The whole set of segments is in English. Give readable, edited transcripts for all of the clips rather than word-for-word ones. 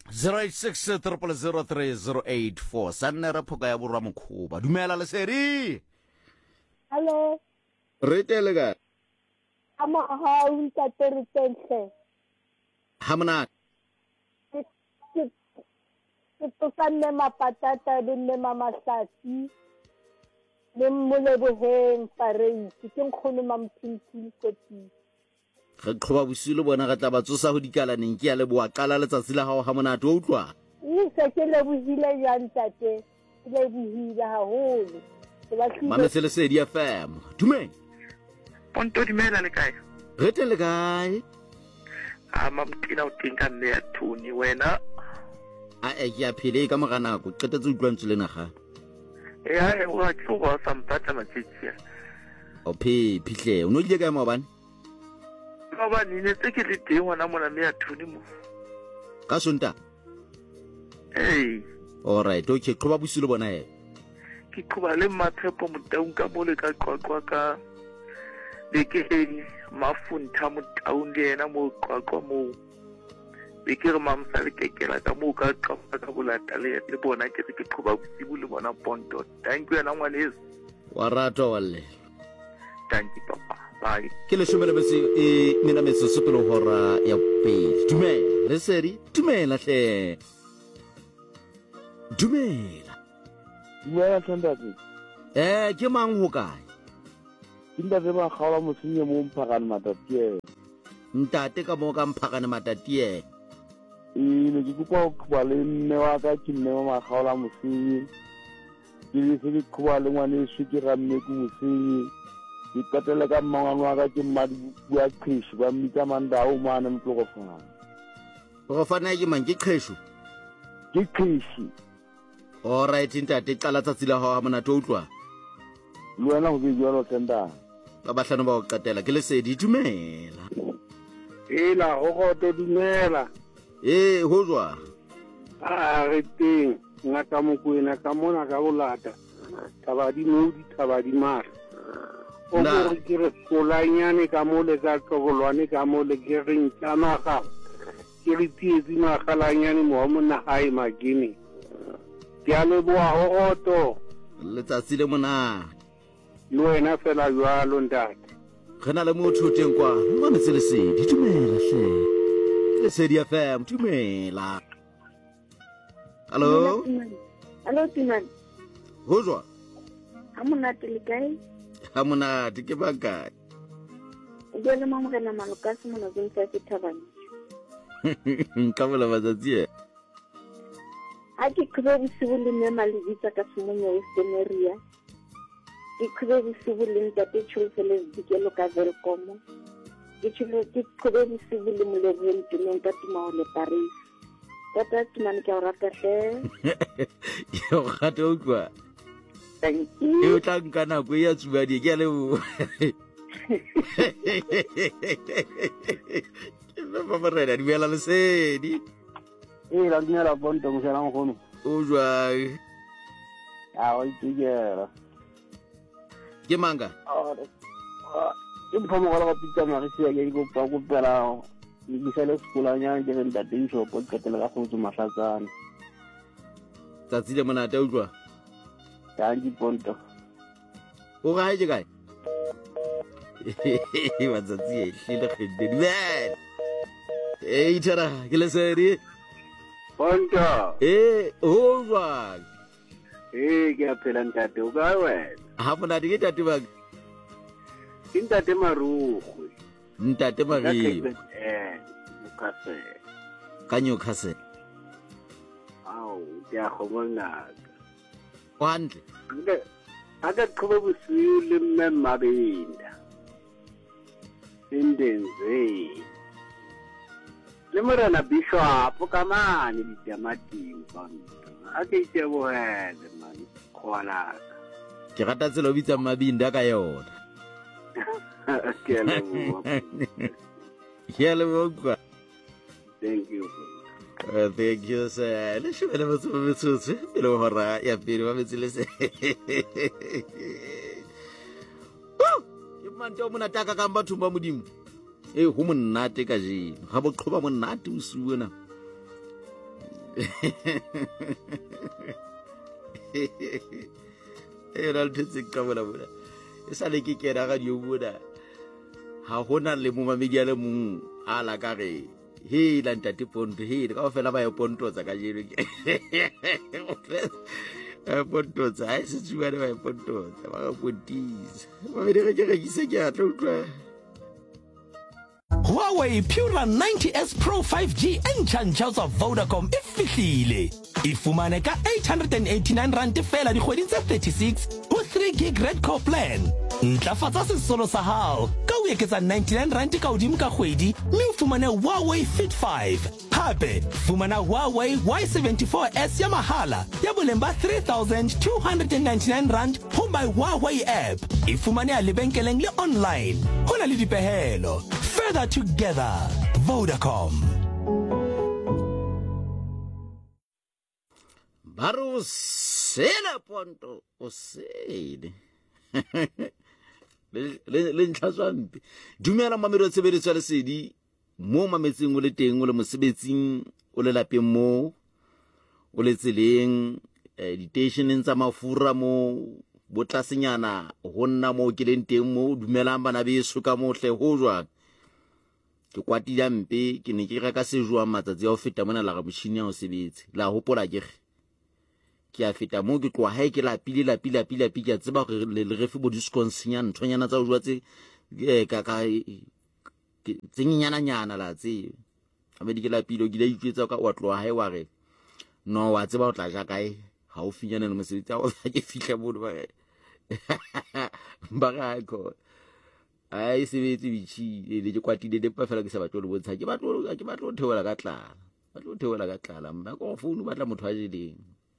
086 sanne re phoka ya borwa mokhuba dumela le seri Hello. re tele ka Ama ha unta tertense. hamna Ke sanne mapatata le ne mamasati. Le moleboheng parenti ke nkgono mampintsi kopi. re qhoba bosilo bona ga tla ba tsosa go dikalaneng ke ya leboa qala letsatsi la hao ha monate o utlwa Se ke lebohile jang tate. Ke lebohile haholo. mametse le sedi FM dumeng Ponto dimela le kae? re tele kae Mamtina o teng ka mme ya Tony wena. a ke ya phele ka mogana go qetetse utlwantse le naga Ya wa tlo go sampatla matsetsi. o phihle o no ile ka maobane Ba ni ne tse ke le teng wena mona mme ya Tony mo. ka sonta Hey, all right okay qhoba bosilo bona he ke qhoba le mathepo motaung ka mole ka qwaqwa ka le ke mafunta motaung le yena mo qwaqwa mo. Be ke re mamsa le kekela ka mo ka qwaqwa ka bolata le bona ke re ke qhoba bosibu le bona Ponto. Thank you wena ngwanese. wa rata walle Thank you papa. Bye. ke le shumele bese mina metsotso pele hora ya pedi dumela le sedi dumela hle dumela Dumela Thandati. ke mang ho kae Tinda se ba kgaola mosenye mo mphagane matatiele. ntate ka mo ka mphagane matatiele Ne ke kopa go qhoba le mme wa ka ke mme wa makgaola mosenye. Ke le se ke qhoba le ngwaneso ke ramme ke mosenye. Ke qetele ka mmangwane wa ka ke mmadi bua qheshi ba mmitsa Mandao mane Motlokofana. go fana ke mang ke qhesho Ke qheshi. all right ntate qala tsatsi la hao ha monate o utlwa Le wena go be jalo Thandati. ba bahlano ba go qetela ke le sedi dumela Ela o go to dumela. ho jwa Re teng ngaka mokwena ka mona ka bolata. Tabadi modi tabadi mara. O Na. re ke re solanyane ka mole ka tlobolwane ka mole ke re ntamaga. Ke re tietsi magalanyane mo mona hae magini. Ke a leboa ho goto letsatsi le mona le wena fela jwalo ntate. re na le motho o teng kwa mo mametse le sedi dumela hle le sedi FM dumela hallo Hello Timan. ho jwa Ha monate le kae? ha monate ke ba kae Ke le mamogela malokase mona go ntse ke thabane. ka bola matsatsi Ha ke khube bosibu le mme malebitsa ka semonyo e semeria. Ke khube bosibu le ntate tshulfele dikelo ka Velkomo. Ke khube bosibu le molebeng tumeng ka tumao le Paris. Tata Timan ke a rata hle. yo gata o kwa Thank e you. o tla nka nako e ya tsubadi ke a lebo ke ba ba rena di bela le sedi La dumela Ponto mo sera ngono. o jwa O itigela. ke manga Ke mphomo go pitsa magisi ya ke go pa go pela di sele skolanya ke re ntate isho po ketela ka go tsoma hlatsana. tsatsi le monate o jwa Tangi Ponto. o ga je kae wa tsatsi e hlile khende di bela itara ke le sedi Ponto. o jwa Ke a phela ntate o ka wena. ha monate ke tate ba Ke ntate Marugwe. ntate mari Mokase. ka Newcastle Au, ya go bona. wantle Aka qhoba bosiu le mme Mabinda. Indenze. Le morena Bishop ka mane ditamating Ponto. Ake itse bohele man. Khona. ke rata tsela o bitsa mabinda ka yona Ke a leboha. ke a leboha Thank you. thank you sir le shumele metsotso pele hora ya pele ba metse le se ke mante o mona taka ka batho ba modimo ho monate ka jeno ga bo qhoba monate o suona ra le tseng ka bona e sa le ke kena ga dio bona ha hona le mo mamedi ya le mong ala ka re he la ntate Ponto he ka fela ba e Ponto tsa ka jeno Ponto tsa ai se tswa ba e Ponto tsa ba Pontis ba be re ke se ke a tlotla Huawei Pura 90S Pro 5G entšhantšha tsa Vodacom e fihlile. E fumane ka 889 rand fela dikgwedi tse 36 ho 3 gig red core plan. Ntlafatsa sesolo sa hao ka o eketsa 99 rand ka hodimo ka kgwedi mme o fumane Huawei Fit 5. Hape fumana Huawei Y74S ya mahala ya boleng ba 3,299 rand ho my Huawei app. E fumane a lebenkeleng le online. Ho na le dipehelo. Further together, Vodacom. Baro sela Ponto o sele. Le ntlhatswampe. Dumela mamelo tshebeletso le sedi mo mametseng o le teng o le mosebetsing o le lapeng mo o le tseleng di-stationeng tsa mafura mo botlasenyana ho nna mo ke leng teng mo dumelang bana beso ka mohle ho jwang ke kwatile mpe ke ne ke reka sejwa matsatsi a ho feta mona la ga botšhini ya ho sebetse la hopola ke a feta mo ke tloa hae ke lapile ke a tseba gore le refe bo Wisconsin nthonyana tsa ho jwa tse ka tsenyenyana la tse a be di ke lapile ke la itsetsa ka wa tloa hae wa re no wa tseba o tla ja kae ha o finyana le mosebetsi a ke fihla mo ba ga ko ai sebetse bitshi le ke kwatile de pa fela ke sa batlo le bontsha ke batlo theola ka tlala mma go founu batla motho a jeleng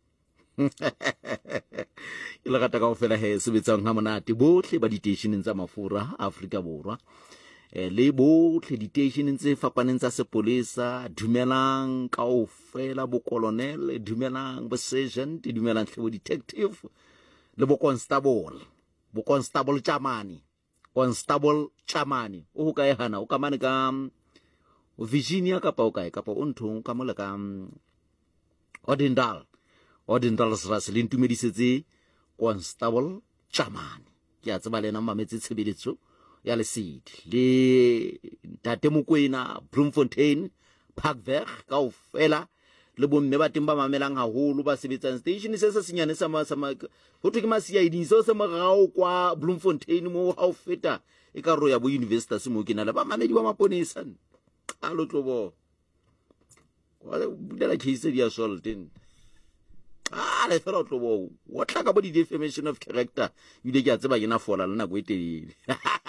ke le rata ka go fela he sebetsang ha monate bohle ba di-stationeng tsa mafura Afrika Borwa le bohle di-stationeng tse fapaneng tsa sepolesa dumelang ka o fela bo colonel dumelang bo sergeant dumelang hle bo detective le bo constable Chamani o ka e hana o ka mane ka Virginia kapa o kae kapa o nthong ka mola ka Odendal Sras le ntumedisetse Constable Chamani ke a tseba lena mametse tshebeletso ya lesedi le Tate Mokoena Bloemfontein Parkberg ka o fela le bomme ba teng ba mamelang haholo ba sebetsang station se se senyane sa ho thwe ke CID so se morao kwa Bloemfontein mo ha o feta e ka ro ya bo university mo ke na le ba mamedi ba maponesa a lo tlobo wa bulela case dia Salton le fela tlobo wa tlaka bo di defamation of character ile ke a tseba ke na fola le na go etelele